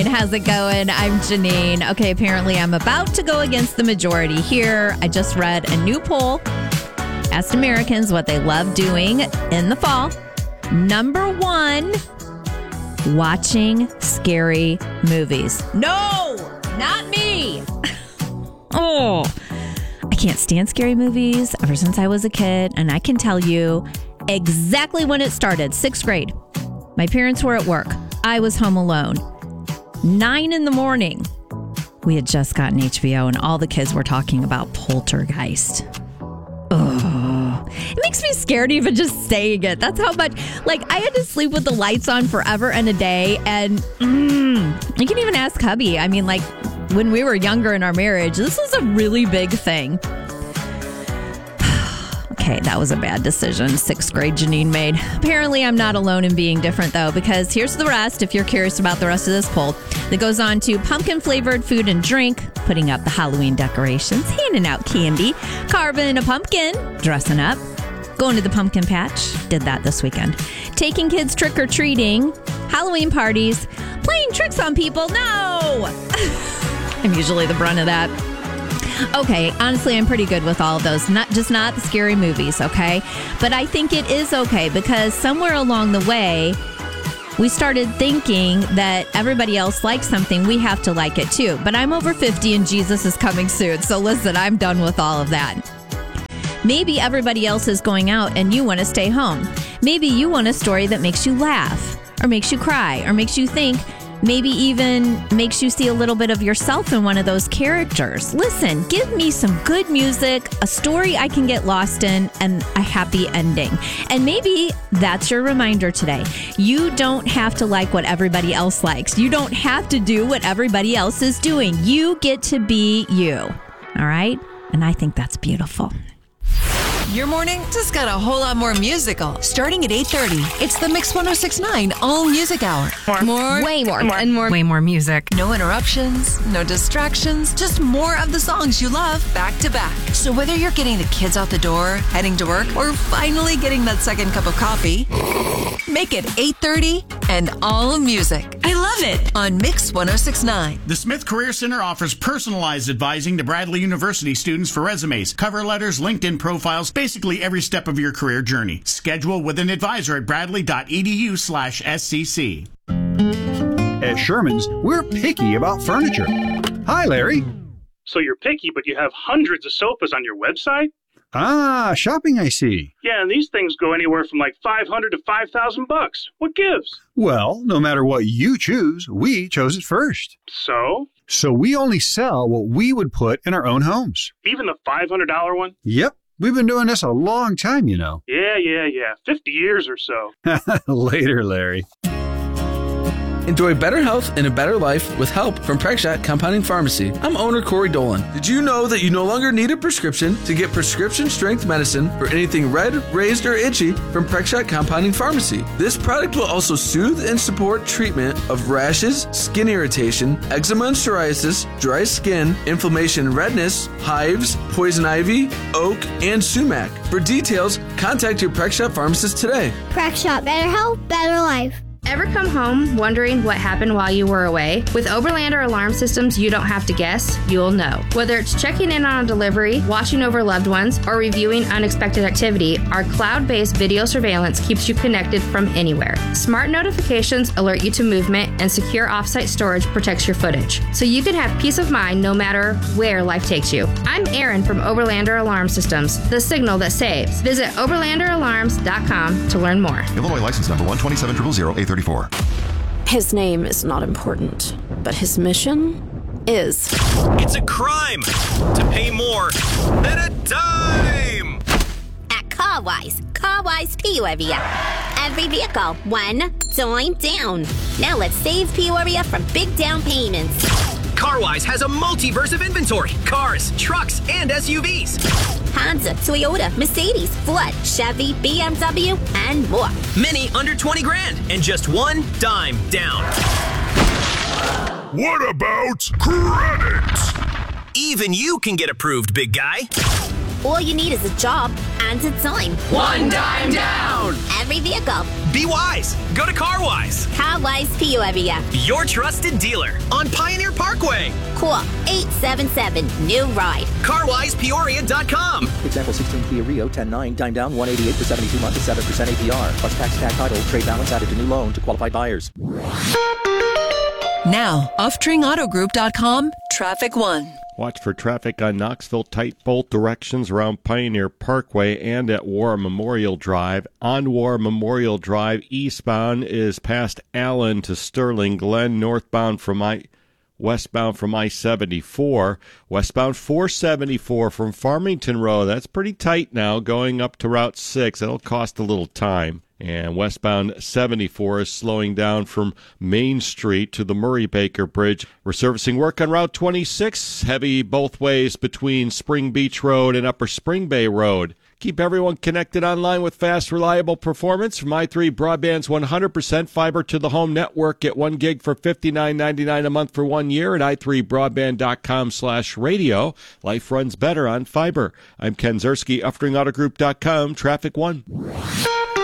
How's it going? I'm Janine. Okay, apparently I'm about to go against the majority here. I just read a new poll. Asked Americans what they love doing in the fall. Number 1, watching scary movies. No, not me. Oh, I can't stand scary movies ever since I was a kid. And I can tell you exactly when it started. 6th grade. My parents were at work. I was home alone. 9 in the morning. We had just gotten HBO and all the kids were talking about Poltergeist. Oh, it makes me scared even just saying it. That's how much, I had to sleep with the lights on forever and a day. And you can even ask hubby. I mean, when we were younger in our marriage, this was a really big thing. Okay, that was a bad decision 6th grade Janine made. Apparently, I'm not alone in being different, though, because here's the rest, if you're curious about the rest of this poll, that goes on to pumpkin-flavored food and drink, putting up the Halloween decorations, handing out candy, carving a pumpkin, dressing up, going to the pumpkin patch, did that this weekend, taking kids trick-or-treating, Halloween parties, playing tricks on people. No! I'm usually the brunt of that. Okay, honestly, I'm pretty good with all of those. Not the scary movies, okay? But I think it is okay because somewhere along the way, we started thinking that everybody else likes something, we have to like it too. But I'm over 50 and Jesus is coming soon. So listen, I'm done with all of that. Maybe everybody else is going out and you want to stay home. Maybe you want a story that makes you laugh or makes you cry or makes you think. Maybe even makes you see a little bit of yourself in one of those characters. Listen, give me some good music, a story I can get lost in, and a happy ending. And maybe that's your reminder today. You don't have to like what everybody else likes. You don't have to do what everybody else is doing. You get to be you. All right? And I think that's beautiful. Your morning just got a whole lot more musical. Starting at 8:30, it's the Mix 106.9 All Music Hour. More. Way more. And more. Way more music. No interruptions, no distractions, just more of the songs you love back to back. So whether you're getting the kids out the door, heading to work, or finally getting that second cup of coffee, make it 8:30 and all music. I love it. On Mix 106.9. The Smith Career Center offers personalized advising to Bradley University students for resumes, cover letters, LinkedIn profiles, basically every step of your career journey. Schedule with an advisor at bradley.edu/SCC. At Sherman's, we're picky about furniture. Hi, Larry. So you're picky, but you have hundreds of sofas on your website? Ah, shopping, I see. Yeah, and these things go anywhere from $500 to $5,000. What gives? Well, no matter what you choose, we chose it first. So? So we only sell what we would put in our own homes. Even the $500 one? Yep. We've been doing this a long time, you know. Yeah. 50 years or so. Later, Larry. Enjoy better health and a better life with help from Prexshot Compounding Pharmacy. I'm owner Corey Dolan. Did you know that you no longer need a prescription to get prescription strength medicine for anything red, raised, or itchy from Prexshot Compounding Pharmacy? This product will also soothe and support treatment of rashes, skin irritation, eczema and psoriasis, dry skin, inflammation and redness, hives, poison ivy, oak, and sumac. For details, contact your Prexshot pharmacist today. Prexshot, better health, better life. Ever come home wondering what happened while you were away? With Overlander Alarm Systems, you don't have to guess, you'll know. Whether it's checking in on a delivery, watching over loved ones, or reviewing unexpected activity, our cloud-based video surveillance keeps you connected from anywhere. Smart notifications alert you to movement, and secure offsite storage protects your footage. So you can have peace of mind no matter where life takes you. I'm Erin from Overlander Alarm Systems, the signal that saves. Visit overlanderalarms.com to learn more. Illinois license number 127000834. His name is not important, but his mission is. It's a crime to pay more than a dime! At CarWise Peoria. Every vehicle, one dime down. Now let's save Peoria from big down payments. CarWise has a multiverse of inventory. Cars, trucks, and SUVs. Honda, Toyota, Mercedes, Ford, Chevy, BMW, and more. Many under 20 grand and just one dime down. What about credit? Even you can get approved, big guy. All you need is a job and a dime. One dime down! Every vehicle. Be wise. Go to CarWise. CarWise Peoria. Your trusted dealer on Pioneer Parkway. Call 877-NEW-RIDE. CarWisePeoria.com. Example 16 Kia Rio 10.9, dime down 188 for 72 months at 7% APR. Plus tax, tag title, trade balance added to new loan to qualified buyers. Now, OffTringAutoGroup.com, Traffic 1. Watch for traffic on Knoxville tight both directions around Pioneer Parkway and at War Memorial Drive. On War Memorial Drive, eastbound is past Allen to Sterling Glen, westbound from I-74. Westbound 474 from Farmington Road. That's pretty tight now, going up to Route 6. That'll cost a little time. And westbound 74 is slowing down from Main Street to the Murray Baker Bridge. Resurfacing work on Route 26, heavy both ways between Spring Beach Road and Upper Spring Bay Road. Keep everyone connected online with fast, reliable performance from i3 Broadband's 100% fiber-to-the-home network. Get 1 gig for $59.99 a month for 1 year at i3broadband.com/radio. Life runs better on fiber. I'm Ken Zerski, UffTringAutoGroup.com, Traffic 1.